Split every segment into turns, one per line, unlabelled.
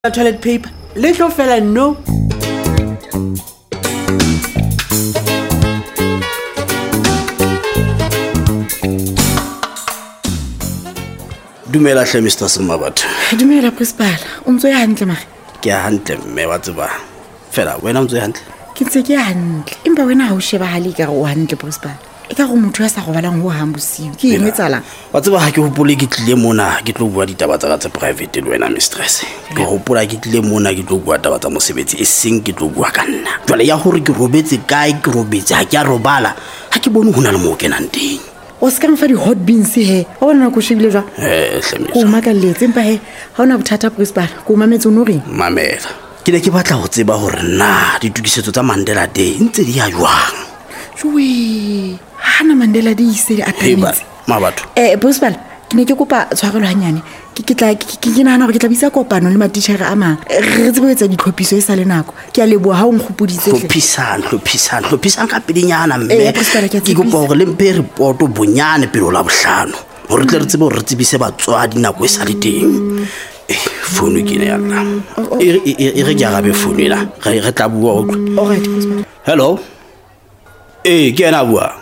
Toilet paper. Little fella, no.
Dumela hle Mr. Semabatho.
Dumela principal. O ntse ya hantle mare.
Ke a hantle mme wa tseba. Fela wena o ntse hantle.
Ke ntse ke hantle. Empa wena ha o sheba hale ka o hantle principal. E ka go motho ya sa go balang ho hambosiu. Ke eng etsalang?
Wa tseba ha ke hopole ke tlile mona ke tlo bua ditaba tsa tsa private le wena mistress. Ke hopola ke tlile mona ke tlo bua taba tsa mosebetsi e seng ke tlo bua ka nna. Jwale ya hore ke robetse kae ke robetse ha ke a robala. Ha ke bone hona le mo kenang teng.
O ska mfa di hot beans he. Ha ona go shebile jwa.
Hle
Ko makalletse empa he ha ona bothata principal. Ko mametse o no reng?
Mamela. Ke ne ke batla ho tseba hore na ditukisetso tsa Mandela Day ntse di ya jwang.
Jwe. Hana Mandela Day se di atametse.
Mabatho.
Principal, ke ne ke kopa tshwarelo hanyane. Ke nahana hore ke tla bitsa kopano le matitjhere a mang. Re tsebe etsa ditlhophiso e sa le nako. Ke a leboha ha o nkgopoditse hle.
Hlophisang ka pedinyana mme. Ke kopa hore le mpe report bonyane pele la bohlano. Hore tle re tsebe hore re tsebise batswadi nako e sa le teng. Phone ke ne ya nna. E re ke arabe phone ela. Re tla bua o.
Alright, principal.
Hello. Ke ena bua.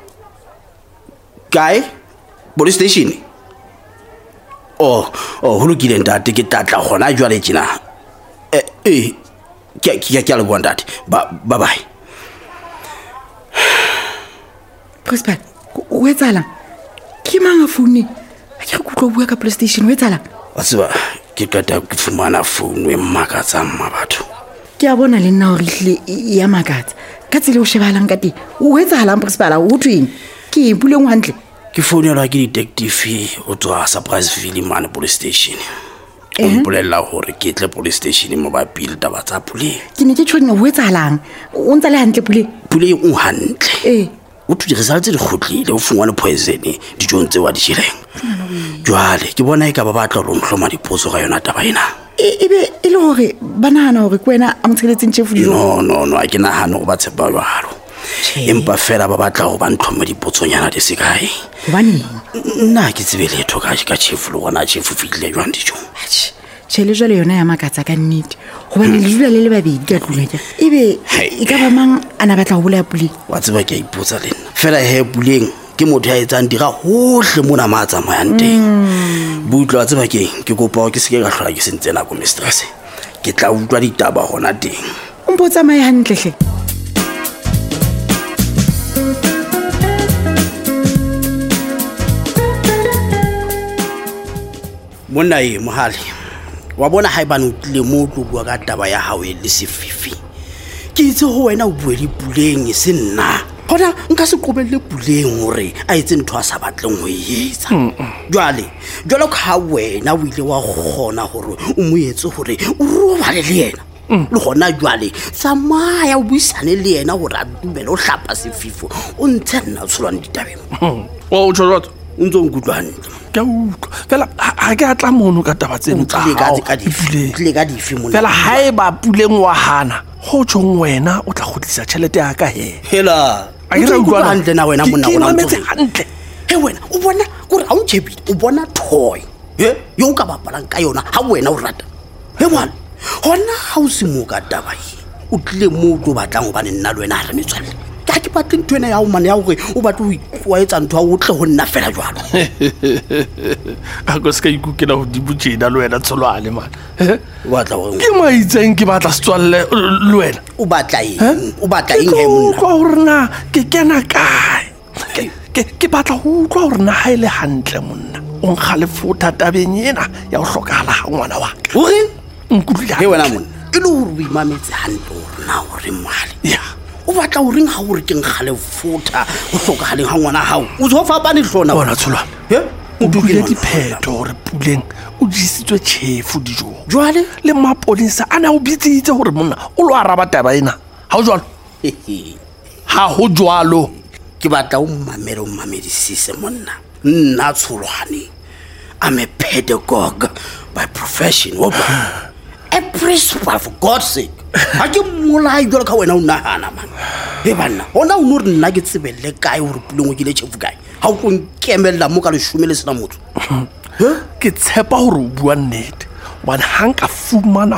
Kae? Police station. Oh, ho lokile ntate ke tlatla gona jwale tjena. Ke le bua ntate. Bye bye.
Principal, o etsalang? Ke mang a phone? Ha ke go tlo bua ka police station o etsalang?
Wa tseba ke qeta ke fumana phone e mmakatsa Mmabatho.
Ke a bona le nna hore hle ya makatsa. Ka tsile o shebahalang ka teng. O etsahalang principal o tweng? Ke puleng hantle.
Ke founelwa ke detective o tswa Surpriseville man police station. O mpolella hore ke tle police station mo ba pile taba tsa pule.
Ke ne ke tshwenya ho etsahalang. O ntse le hantle pule?
Pule o hantle. O tu di results di khotlile o fungwa le poison di tjontse wa di jeleng. Jwale ke bona e ka ba batla ho nhloma dipotso ga yona taba ena.
Ebe e le hore banana hore kwena a motseletseng chef di
no a ke nahana go ba tshepa jwalo. Empa fela ba batla go ba ntlhoma dipotsonyana di se kae.
Hobane
nna ke tsebe letho ka chief le gona chief fitlile jwang dijo.
Tshele jwale yona ya makatsa ka nnete. Hobane le dula le babedi ka tlula ke. Ebe e ka ba mang ana batla go bola pule.
Wa tseba ke a ipotsa le nna. Fela he puleng ke motho ya etsang dira hohle mona matsamayang teng. Butlwa tseba ke kopa ke se ke ga hlola ke sentse nako mistress. Ke tla utlwa ditaba hona teng.
O mpotsa mai hantle hle.
Monna mohale wa bona haebane o tlile mo tlo bua ka taba ya hao e le sefifi ke itse ho wena o bue le puleng se nna hona nka se qobelle puleng hore a etse ntho a sa batleng ho etsa jwale ka wena o ile wa gona hore o mo etse hore o robale le yena le gona jwale tsamaya o buisane le yena hore a dumele o hlapa sefifo o ntshe nna tsholwane ditabeng
o tshwara
o ntse o nkutlwa hantle
ka utlwa fela ha ke atla mono ka taba tseno tsa
tlile ka dife mona
fela haeba puleng wa hana ho tjong wena o tla khutlisa tšhelete ya ka he
hela
a ke re utlwa
hantle na wena monna
ona ntse hantle
he wena o bona gore ha o tshepile o bona toy yo ka bapalang ka yona ha wena o rata he bona hona ha o se mo ka taba o tlile mo tlo batlang go bane nna le wena ha re metswalle ka ke batle ntwe ena ya o mane ya gore o batle o etsa ntho o tle go nna fela jwalo
a go se ka ikukela ho dibutjena le wena tsholwane man
o batla gore
ke maitseng ke batla setswalle le wena
o batla eng he monna
kwa hore na ke kena kae ke batla ho utlwa hore na ha ile hantle monna o nkga le fotha tabeng ena ya ho hlokahala ha ngwana wa ka
hore
nkutlwa
he wena monna e le hore o imametse hantle hore na hore mmale
ya
o batla o reng ha o re ke nkgale fotha o hlokagaleng ha ngwana hao o zo fapane hlona
bona tsholwana o dukile dipheto hore puleng o disitswe tšhefu dijong
jwale
le mapolisa a na o bitsitse hore monna o lo araba taba ena ha o jwalo ha ho jwalo
ke batla o mmamedisise monna nna tsholwane I'm a pedagogue by profession a principal for God's sake ha ke molai jwalo ka wena o nahana man he bana hona o no re nna ke tsebelle kae hore puleng o ke le tšhefu kae ha o go nkemella mo ka le 10 le sena motho
ke tshepa hore o bua nnete bane ha nka fumana